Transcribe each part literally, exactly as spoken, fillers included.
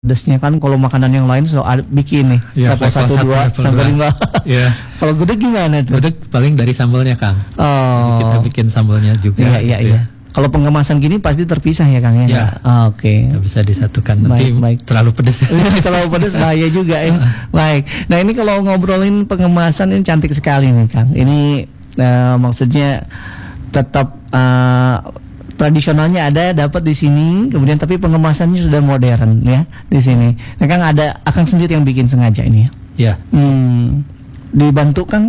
Pedesnya kan kalau makanan yang lain so ada bikin nih ya, level satu dua sampai lima. Ya. Kalau gudeg gimana tuh? Gudeg paling dari sambalnya Kang. Oh. Jadi kita bikin sambalnya juga. Iya iya gitu iya. Ya. Kalau pengemasan gini pasti terpisah ya Kang ya. Ya. Oh, oke. Okay. Nggak bisa disatukan nanti baik, baik. terlalu pedes. Terlalu pedes bahaya juga ya. Baik. Nah ini kalau ngobrolin pengemasan ini cantik sekali nih Kang. Ini uh, maksudnya tetap uh, tradisionalnya ada dapat di sini, kemudian tapi pengemasannya sudah modern ya di sini. Nah, Kang ada Akang sendiri yang bikin sengaja ini ya? Iya. Hmm, dibantu Kang?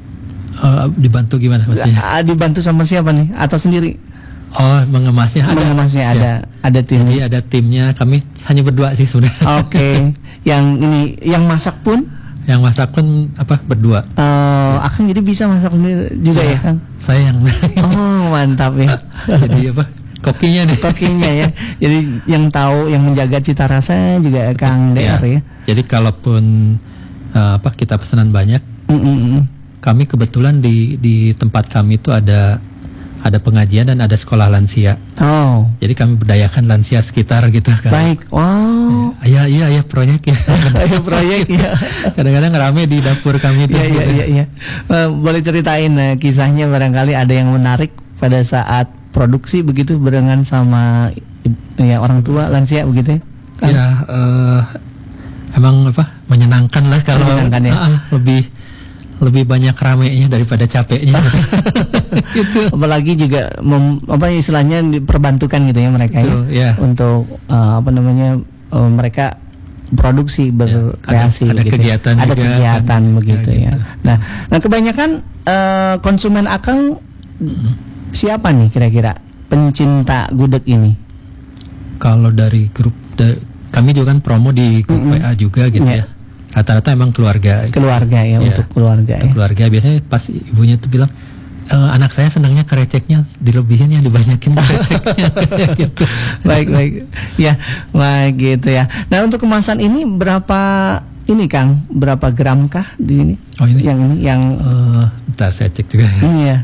Uh, dibantu gimana maksudnya? Uh, dibantu sama siapa nih? Atau sendiri? Oh, mengemasnya ada. Mengemasnya ada, ya. ada tim. Jadi ada timnya, kami hanya berdua sih sebenarnya. Oke. Okay. Yang ini, yang masak pun? Yang masak pun apa berdua. Uh, ya. Akang jadi bisa masak sendiri juga ya, ya Kang? Saya yang. Oh mantap ya. Jadi apa? Kokinya deh. Kokinya ya. Jadi yang tahu, yang menjaga cita rasa juga Kang D R ya. ya. Jadi kalaupun uh, apa kita pesanan banyak, mm -mm. kami kebetulan di di tempat kami itu ada ada pengajian dan ada sekolah lansia. Oh. Jadi kami berdayakan lansia sekitar gitu kan. Baik. Wow. Iya iya iya proyek ya. Iya proyek ya. Kadang-kadang rame di dapur kami itu. Iya iya iya. Ya. Uh, boleh ceritain uh, kisahnya barangkali ada yang menarik pada saat produksi begitu barengan sama ya orang tua lansia begitu ya. Kan? Ya uh, emang apa menyenangkan lah kalau menyenangkan, ya? uh, lebih lebih banyak ramenya daripada capeknya. Gitu. Apalagi juga mem, apa istilahnya diperbantukan gitu ya mereka Betul, ya, ya untuk uh, apa namanya uh, mereka produksi berkreasi ya, ada, ada gitu. kegiatan Ada juga, kegiatan kan, begitu ya. ya. Gitu. Nah, nah kebanyakan uh, konsumen Akang hmm. siapa nih kira-kira pencinta gudeg ini? Kalau dari grup da, kami juga kan promo di grup mm -hmm. W A juga gitu yeah. ya. Rata-rata emang keluarga. Keluarga ya, ya untuk keluarga. Untuk ya. Keluarga biasanya pas ibunya tuh bilang e, anak saya senangnya kereceknya dilebihin ya dibanyakin kereceknya. Gitu. Baik baik. Ya, baik gitu ya. Nah untuk kemasan ini berapa ini Kang? Berapa gram kah di sini? Oh ini. Yang ini yang. Uh, bentar saya cek juga. Ini ya.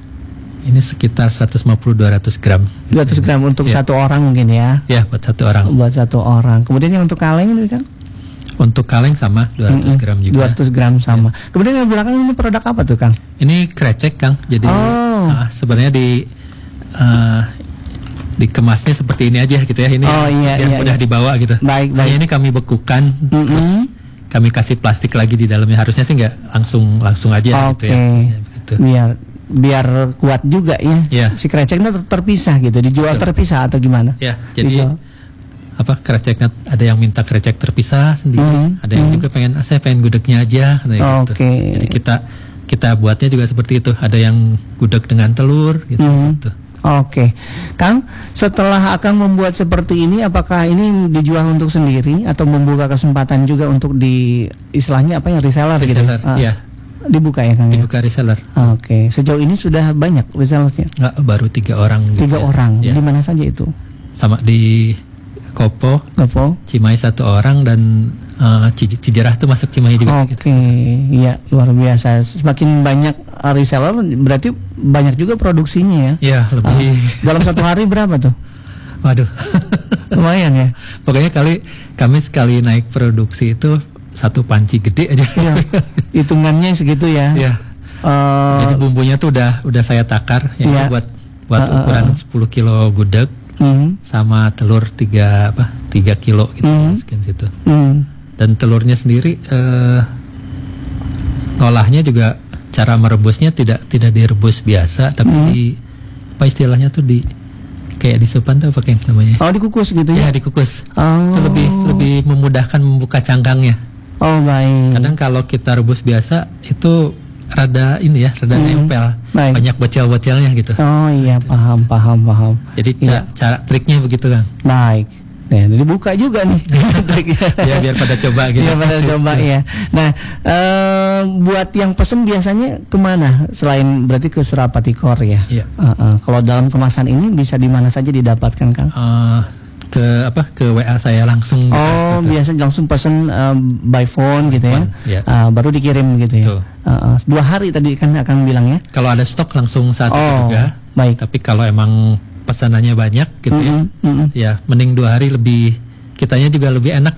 Ini sekitar seratus lima puluh sampai dua ratus gram. dua ratus gram untuk ya. Satu orang mungkin ya? Ya, buat satu orang. Buat satu orang. Kemudian yang untuk kaleng ini kan? Untuk kaleng sama dua ratus gram juga. dua ratus gram sama. Ya. Kemudian yang belakang ini produk apa tuh Kang? Ini krecek Kang. Jadi oh. uh, sebenarnya di uh, dikemasnya seperti ini aja gitu ya. Ini oh, iya, yang iya, mudah iya. dibawa gitu. Baik, nah, baik. ini kami bekukan mm -hmm. terus kami kasih plastik lagi di dalamnya. Harusnya sih nggak langsung langsung aja okay. gitu ya. Gitu. Biar biar kuat juga ya. Yeah. Si kreceknya ter terpisah gitu, dijual Betul. terpisah atau gimana? Ya, yeah. jadi dijual. apa kreceknya ada yang minta krecek terpisah sendiri, mm-hmm. ada yang mm-hmm. juga pengen ah, saya pengen gudegnya aja gitu. Oke. Okay. Jadi kita kita buatnya juga seperti itu. Ada yang gudeg dengan telur gitu. Mm-hmm. gitu. Oke, okay. Kang, setelah akan membuat seperti ini, apakah ini dijual untuk sendiri atau membuka kesempatan juga untuk di istilahnya apa ya reseller, reseller gitu? Iya. Dibuka ya Kang? Dibuka ya? Reseller. Oke, okay. Sejauh ini sudah banyak resellersnya? Nggak, baru tiga orang. Tiga gitu orang, ya. Di mana saja itu? Sama di Kopo, Kopo, Cimahi satu orang dan uh, Cijerah tuh masuk Cimahi juga. Oke, okay. gitu. Iya luar biasa. Semakin banyak reseller berarti banyak juga produksinya ya? Iya lebih. Uh, dalam satu hari berapa tuh? Waduh, lumayan ya. Pokoknya kali kami sekali naik produksi itu satu panci gede aja. Iya. Hitungannya segitu ya. Iya. Uh, Jadi bumbunya tuh udah udah saya takar ya iya. buat buat uh, ukuran uh, uh. sepuluh kilo gudeg. Mm. Sama telur tiga apa tiga kilo gitu mm. masukin situ mm. dan telurnya sendiri uh, ngolahnya juga cara merebusnya tidak tidak direbus biasa tapi mm. di apa istilahnya tuh di kayak disupan tuh apa kayak namanya oh dikukus gitu ya, ya dikukus oh. itu lebih lebih memudahkan membuka cangkangnya. Oh baik. Kadang kalau kita rebus biasa itu rada ini ya, rada hmm. nempel, baik. Banyak bocel-bocelnya gitu. Oh iya, gitu. paham, paham, paham. Jadi iya. ca cara triknya begitu Kang. Baik. Nah, jadi buka juga nih. Ya biar pada coba gitu. Biar pada coba ya. Nah, ee, buat yang pesen biasanya kemana? Selain berarti ke Surapati Core ya. Iya. Uh -uh. Kalau dalam kemasan ini bisa di mana saja didapatkan Kang? Uh, ke apa ke W A saya langsung gitu, oh gitu. Biasa langsung pesan uh, by phone gitu ya, ya. Uh, baru dikirim gitu ya. Uh, uh, dua hari tadi kan akan bilang ya, kalau ada stok langsung saat oh, itu juga baik. Tapi kalau emang pesanannya banyak gitu mm -hmm, ya mm -hmm. ya mending dua hari lebih kitanya juga lebih enak